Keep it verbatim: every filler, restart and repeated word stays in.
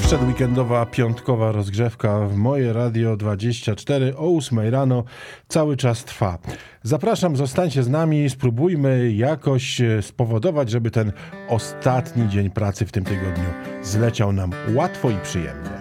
Przedweekendowa, piątkowa rozgrzewka w Moje Radio dwadzieścia cztery o ósmej rano cały czas trwa. Zapraszam, zostańcie z nami, spróbujmy jakoś spowodować, żeby ten ostatni dzień pracy w tym tygodniu zleciał nam łatwo i przyjemnie.